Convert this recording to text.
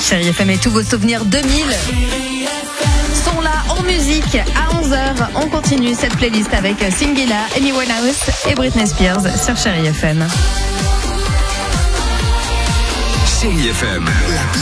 Chérie FM et tous vos souvenirs 2000 sont là en musique à 11h. On continue cette playlist avec Singila, Amy Winehouse et Britney Spears sur Chérie FM. Chérie FM.